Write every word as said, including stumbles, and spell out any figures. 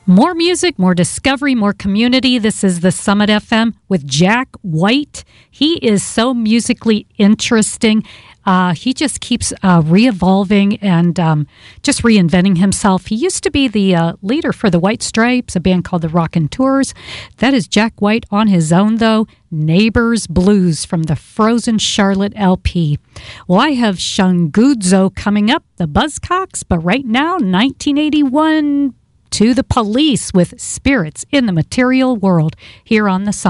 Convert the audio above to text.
More music, more discovery, more community. This is the Summit F M with Jack White. He is so musically interesting. Uh, he just keeps uh, re-evolving and um, just reinventing himself. He used to be the uh, leader for the White Stripes, a band called the Rockin' Tours. That is Jack White on his own, though. Neighbors Blues from the Frozen Charlotte L P. Well, I have Shungudzo coming up, the Buzzcocks, but right now, nineteen eighty-one... To the Police with Spirits in the Material World here on the Sun.